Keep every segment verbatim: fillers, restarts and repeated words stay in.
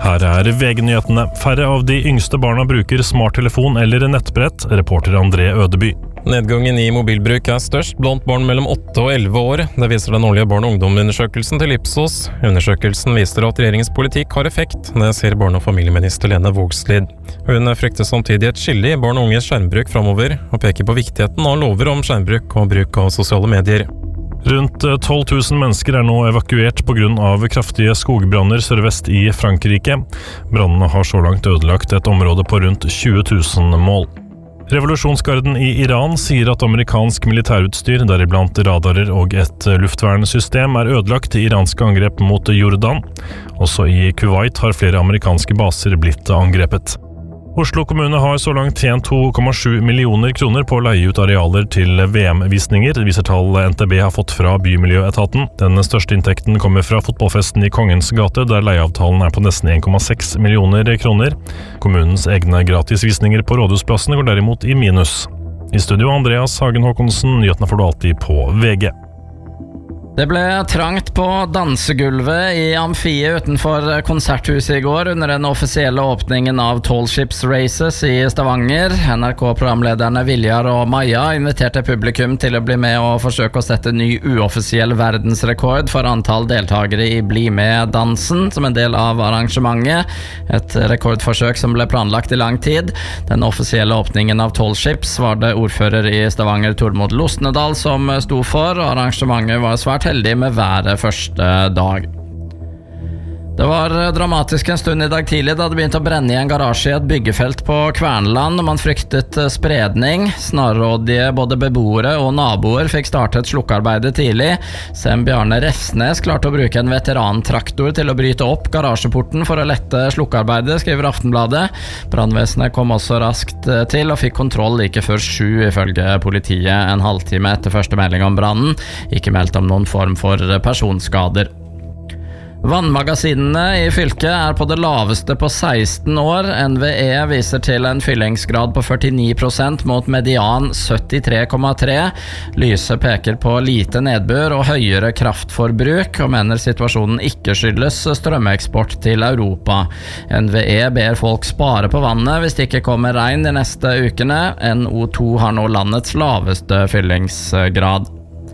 Her er V G-nyhetene. Færre av de yngste barna bruker smarttelefon eller nettbrett, reporter André Ødeby. Nedgangen i mobilbruk er størst blant barn mellom åtte og elleve år. Det viser den årlige barn- og ungdomsundersøkelsen til Ipsos. Undersøkelsen viser at regjeringens politikk har effekt, det sier barne- og familieminister Lene Vågslid. Hun frykter samtidig et skille i barn og unges skjermbruk fremover, og peker på viktigheten av lover om skjermbruk og bruk av sosiale medier. Rundt tolv tusen mennesker er nå evakuert på grunn av kraftige skogbranner sørvest i Frankrike. Brannene har så langt ødelagt et område på rundt tjue tusen mål. Revolusjonsgarden i Iran sier at amerikansk militærutstyr, deriblant radarer og et luftvernsystem, er ødelagt i iranske angrep mot Jordan. Også i Kuwait har flere amerikanske baser blitt angrepet. Oslo kommune har så langt tjent to komma sju millioner kroner på å leie ut arealer til V M-visninger, viser tall N T B har fått fra Bymiljøetaten. Den største inntekten kommer fra fotballfesten i Kongens gate, der leieavtalen er på nesten en komma seks millioner kroner. Kommunens egne gratisvisninger på Rådhusplassen går derimot i minus. I studio Andreas Hagen Håkonsen, nyhetene får du alltid på V G. Det ble trangt på dansegulvet i amfiet utenfor konserthuset i går under den offisielle åpningen av Tall Ships Races i Stavanger. N R K-programlederne Viljar og Maja inviterte publikum til å bli med og forsøke å sette ny uoffisiell verdensrekord for antall deltagere i Bli med-dansen som en del av arrangementet. Et rekordforsøk som ble planlagt i lang tid. Den offisielle åpningen av Tall Ships var det ordfører i Stavanger Tormod Losnedal som sto for, og arrangementet var svært heldig med været første dag. Det var dramatisk en stund i dag tidlig da det begynte å brenne i en garasje i et byggefelt på Kverneland, og man fryktet spredning. Snarrådige både beboere og naboer fikk startet slukkearbeidet tidlig. Sem Bjarne Refsnes klarte å bruke en veterantraktor til å bryte opp garasjeporten for å lette slukkearbeidet, skriver Aftenbladet. Brannvesenet kom også raskt til og fikk kontroll like før sju, ifølge politiet, en halvtime etter første melding om brannen. Ikke meldt om noen form for personskader. Vannmagasinene i fylket er på det laveste på seksten år. N V E viser til en fyllingsgrad på førtini prosent mot median syttitre komma tre. Lyse peker på lite nedbør og høyere kraftforbruk, og mener situasjonen ikke skyldes strømeksport til Europa. N V E ber folk spare på vannet hvis det ikke kommer regn de neste ukene. N O to har nå landets laveste fyllingsgrad.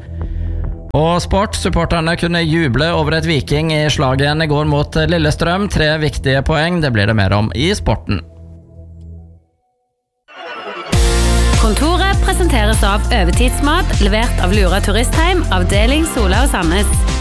Og sport, supporterne kunne juble over et Viking i slaget igjen i går mot Lillestrøm. Tre viktige poeng, det blir det mer om i sporten. Kontoret presenteres av Overtidsmat, levert av Lura Turistheim, avdeling Sola og Sandnes.